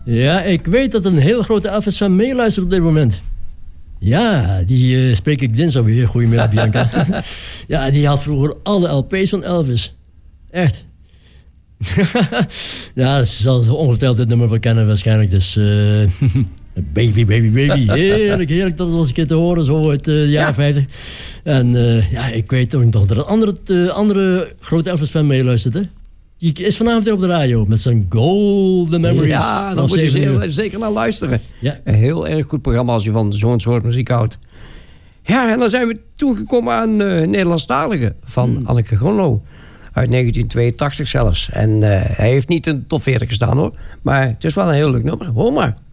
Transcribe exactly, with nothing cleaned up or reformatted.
Ja, ik weet dat een heel grote Elvis-fan meeluistert op dit moment. Ja, die uh, spreek ik dinsdag weer. Goedemiddag, Bianca. Ja, die had vroeger alle L P's van Elvis. Echt. Ja, ze zal ongetwijfeld dit nummer wel kennen waarschijnlijk. Dus uh, baby, baby, baby. Heerlijk, heerlijk dat was een keer te horen, zo uit uh, de jaren ja. vijftig. En uh, ja, ik weet ook nog dat er een andere, uh, andere grote Elvis-fan meeluistert, hè? Die is vanavond weer op de radio met zijn Golden Memories. Ja, dan moet je zeker, zeker naar luisteren. Ja. Een heel erg goed programma als je van zo'n soort muziek houdt. Ja, en dan zijn we toegekomen aan uh, Nederlandstalige van hmm. Anneke Grunlo. Uit negentien tweeëntachtig zelfs. En uh, hij heeft niet in de top veertig gestaan hoor. Maar het is wel een heel leuk nummer. Hoor maar.